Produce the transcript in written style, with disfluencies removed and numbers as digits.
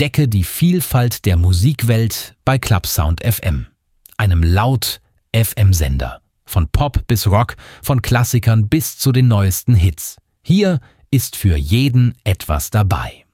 Entdecke die Vielfalt der Musikwelt bei Clubsound FM, einem Laut-FM-Sender. Von Pop bis Rock, von Klassikern bis zu den neuesten Hits. Hier ist für jeden etwas dabei.